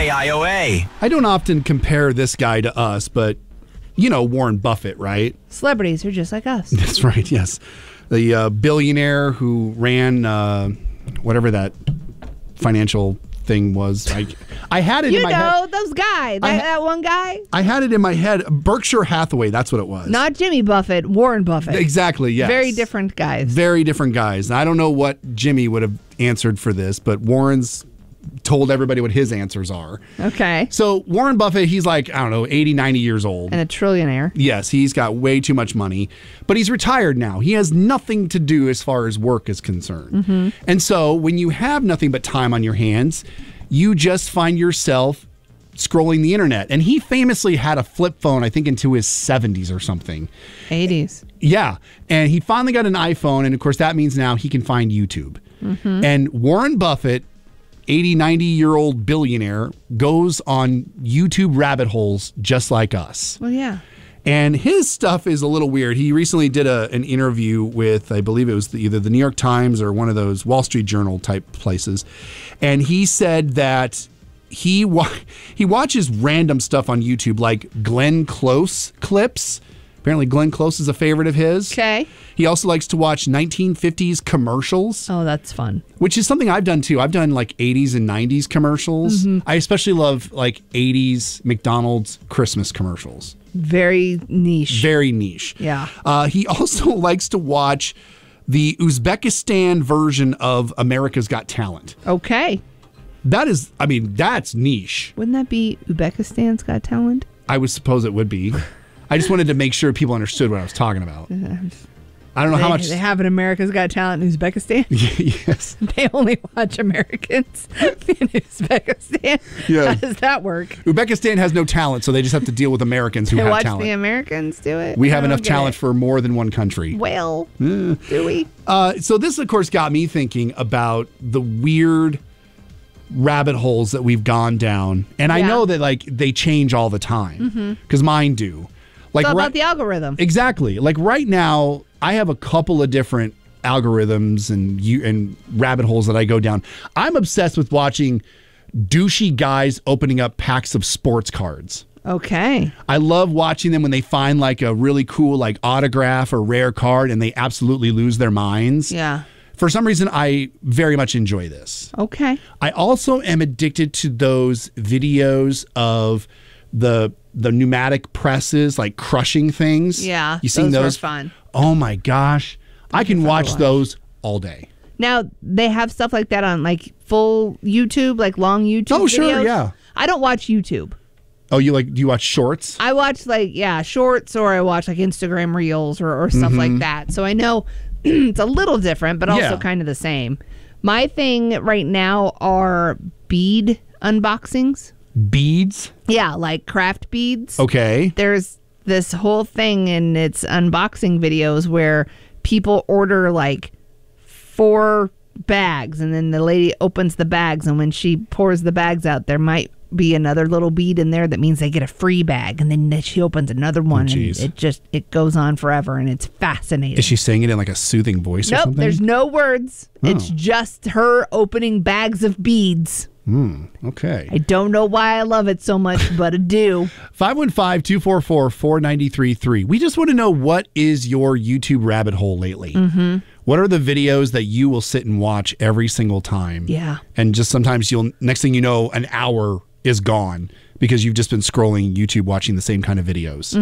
KIOA. I don't often compare this guy to us, but you know Warren Buffett, right? Celebrities are just like us. That's right, yes. The billionaire who ran whatever that financial thing was. I had it in my head. You know, those guys. That one guy? I had it in my head. Berkshire Hathaway, that's what it was. Not Jimmy Buffett, Warren Buffett. Exactly, yes. Very different guys. Very different guys. I don't know what Jimmy would have answered for this, but Warren's told everybody what his answers are. Okay. So Warren Buffett, he's like, I don't know, 80, 90 years old. And a trillionaire. Yes, he's got way too much money, but he's retired now. He has nothing to do as far as work is concerned. Mm-hmm. And so when you have nothing but time on your hands, you just find yourself scrolling the internet. And he famously had a flip phone, I think, into his 70s or something. 80s. Yeah. And he finally got an iPhone. And of course, that means now he can find YouTube. Mm-hmm. And Warren Buffett, 80, 90-year-old billionaire, goes on YouTube rabbit holes just like us. Well, yeah. And his stuff is a little weird. He recently did an interview with, I believe it was either the New York Times or one of those Wall Street Journal type places. And he said that he watches random stuff on YouTube like Glenn Close clips. Apparently Glenn Close is a favorite of his. Okay. He also likes to watch 1950s commercials. Oh, that's fun. Which is something I've done too. I've done like 80s and 90s commercials. Mm-hmm. I especially love like 80s McDonald's Christmas commercials. Very niche. Very niche. Yeah. He also likes to watch the Uzbekistan version of America's Got Talent. Okay. That's niche. Wouldn't that be Uzbekistan's Got Talent? I would suppose it would be. I just wanted to make sure people understood what I was talking about. I don't know how much... They have an America's Got Talent in Uzbekistan? Yes. They only watch Americans in Uzbekistan? Yeah. How does that work? Uzbekistan has no talent, so they just have to deal with Americans who They have watch talent. the Americans do it? We have enough talent for more than one country. Well, do we? So this, of course, got me thinking about the weird rabbit holes that we've gone down. And I know that like they change all the time because mine do. Like, it's all about the algorithm. Exactly. Like right now, I have a couple of different algorithms and rabbit holes that I go down. I'm obsessed with watching douchey guys opening up packs of sports cards. Okay. I love watching them when they find like a really cool like autograph or rare card and they absolutely lose their minds. Yeah. For some reason, I very much enjoy this. Okay. I also am addicted to those videos of the pneumatic presses, like crushing things. Yeah, you seen those? Were fun. Oh my gosh, I can watch those all day. Now they have stuff like that on like full YouTube, like long YouTube. Oh sure, videos. yeah. I don't watch YouTube. Oh, do you watch shorts? I watch shorts, or I watch like Instagram reels or stuff like that. So I know it's a little different, but also kind of the same. My thing right now are bead unboxings. Beads? Yeah, like craft beads. Okay. There's this whole thing and it's unboxing videos where people order like 4 bags and then the lady opens the bags and when she pours the bags out, there might be another little bead in there that means they get a free bag, and then she opens another one and it goes on forever and it's fascinating. Is she saying it in like a soothing voice or something? Nope, there's no words. Oh. It's just her opening bags of beads. Okay. I don't know why I love it so much, but I do. 515-244-4933. We just want to know, what is your YouTube rabbit hole lately? Mm-hmm. What are the videos that you will sit and watch every single time? Yeah. And just sometimes next thing you know, an hour is gone because you've just been scrolling YouTube watching the same kind of videos.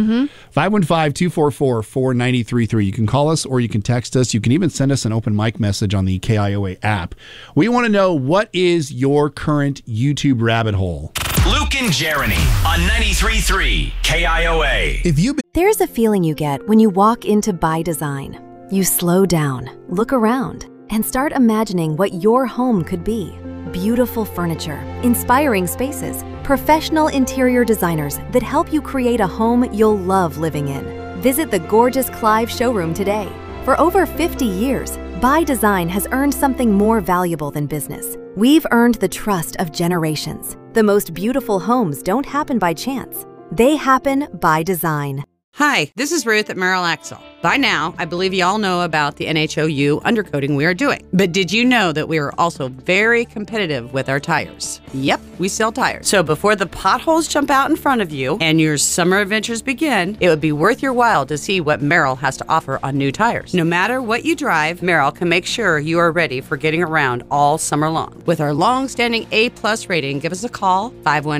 515-244-4933. You can call us or you can text us. You can even send us an open mic message on the KIOA app. We want to know, what is your current YouTube rabbit hole? Luke and Jeremy on 93.3 KIOA. There's a feeling you get when you walk into By Design. You slow down, look around, and start imagining what your home could be. Beautiful furniture, inspiring spaces, professional interior designers that help you create a home you'll love living in. Visit the gorgeous Clive showroom today. For over 50 years, By Design has earned something more valuable than business. We've earned the trust of generations. The most beautiful homes don't happen by chance. They happen by design. Hi, this is Ruth at Merrill Axel. By now, I believe you all know about the NHOU undercoating we are doing. But did you know that we are also very competitive with our tires? Yep, we sell tires. So before the potholes jump out in front of you and your summer adventures begin, it would be worth your while to see what Merrill has to offer on new tires. No matter what you drive, Merrill can make sure you are ready for getting around all summer long. With our long-standing A+ rating, give us a call,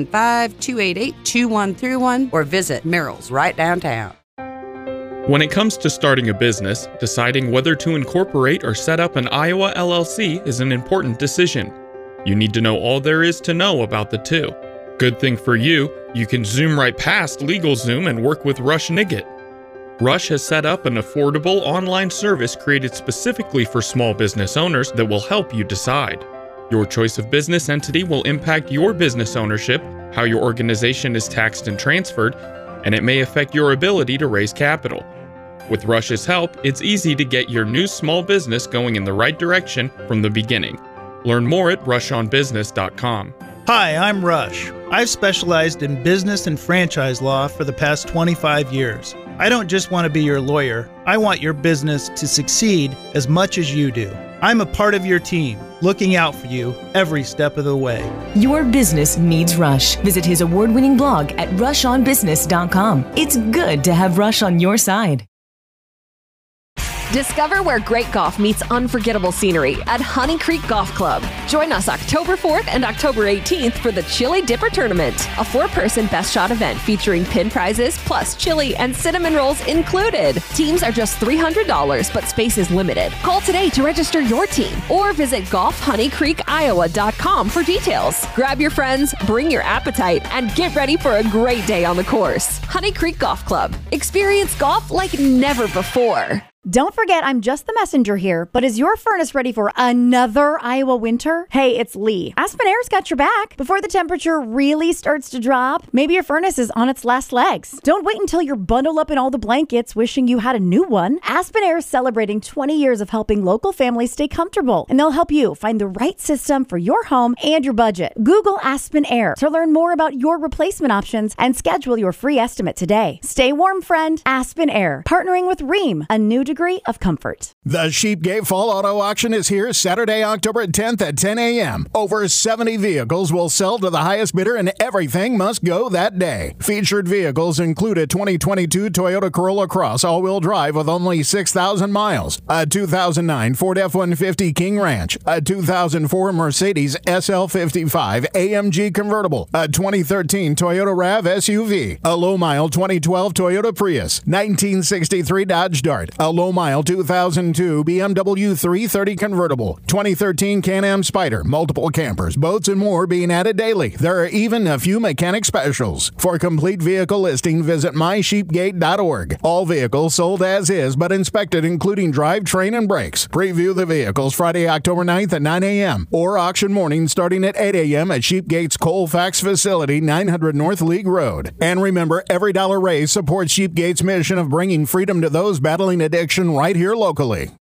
515-288-2131, or visit Merrill's right downtown. When it comes to starting a business, deciding whether to incorporate or set up an Iowa LLC is an important decision. You need to know all there is to know about the two. Good thing for you, you can zoom right past LegalZoom and work with Rush Nigut. Rush has set up an affordable online service created specifically for small business owners that will help you decide. Your choice of business entity will impact your business ownership, how your organization is taxed and transferred, and it may affect your ability to raise capital. With Rush's help, it's easy to get your new small business going in the right direction from the beginning. Learn more at rushonbusiness.com. Hi, I'm Rush. I've specialized in business and franchise law for the past 25 years. I don't just want to be your lawyer. I want your business to succeed as much as you do. I'm a part of your team, looking out for you every step of the way. Your business needs Rush. Visit his award-winning blog at rushonbusiness.com. It's good to have Rush on your side. Discover where great golf meets unforgettable scenery at Honey Creek Golf Club. Join us October 4th and October 18th for the Chili Dipper Tournament, a 4-person best shot event featuring pin prizes plus chili and cinnamon rolls included. Teams are just $300, but space is limited. Call today to register your team or visit golfhoneycreekiowa.com for details. Grab your friends, bring your appetite, and get ready for a great day on the course. Honey Creek Golf Club. Experience golf like never before. Don't forget, I'm just the messenger here, but is your furnace ready for another Iowa winter? Hey, it's Lee. Aspen Air's got your back. Before the temperature really starts to drop, maybe your furnace is on its last legs. Don't wait until you're bundled up in all the blankets wishing you had a new one. Aspen Air is celebrating 20 years of helping local families stay comfortable, and they'll help you find the right system for your home and your budget. Google Aspen Air to learn more about your replacement options and schedule your free estimate today. Stay warm, friend. Aspen Air, partnering with Rheem, a new degree of comfort. The Sheepgate Fall Auto Auction is here Saturday, October 10th at 10 a.m. Over 70 vehicles will sell to the highest bidder, and everything must go that day. Featured vehicles include a 2022 Toyota Corolla Cross all-wheel drive with only 6,000 miles, a 2009 Ford F-150 King Ranch, a 2004 Mercedes SL55 AMG convertible, a 2013 Toyota RAV SUV, a low-mile 2012 Toyota Prius, 1963 Dodge Dart, a low-mile 2002 BMW 330 convertible, 2013 Can-Am Spyder, multiple campers, boats, and more being added daily. There are even a few mechanic specials. For complete vehicle listing, visit mysheepgate.org. All vehicles sold as is, but inspected including drivetrain and brakes. Preview the vehicles Friday, October 9th at 9 a.m. or auction morning starting at 8 a.m. at Sheepgate's Colfax facility, 900 North League Road. And remember, every dollar raised supports Sheepgate's mission of bringing freedom to those battling addiction right here locally.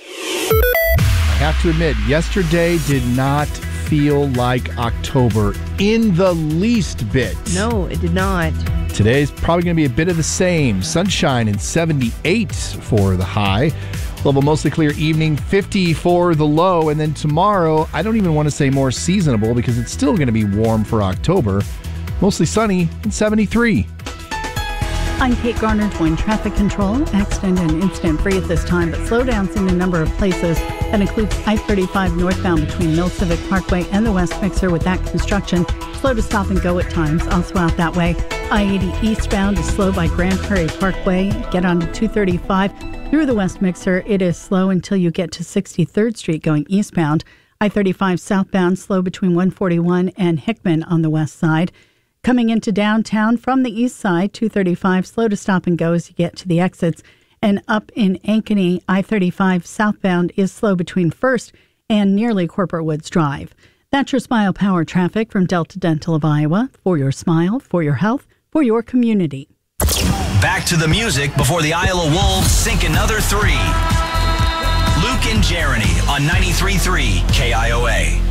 I have to admit, yesterday did not feel like October in the least bit. No, it did not. Today's probably going to be a bit of the same. Sunshine and 78 for the high. Level mostly clear evening, 50 for the low. And then tomorrow, I don't even want to say more seasonable because it's still going to be warm for October. Mostly sunny and 73. I'm Kate Garner, Join Traffic Control. Accident and incident free at this time, but slowdowns in a number of places. That includes I-35 northbound between Mill Civic Parkway and the West Mixer with that construction. Slow to stop and go at times, also out that way. I-80 eastbound is slow by Grand Prairie Parkway. Get onto 235 through the West Mixer. It is slow until you get to 63rd Street going eastbound. I-35 southbound slow between 141 and Hickman on the west side. Coming into downtown from the east side, 235 slow to stop and go as you get to the exits. And up in Ankeny, I-35 southbound is slow between First and nearly Corporate Woods Drive. That's your Smile Power traffic from Delta Dental of Iowa. For your smile, for your health, for your community. Back to the music before the Iowa Wolves sink another 3. Luke and Jeremy on 93.3 KIOA.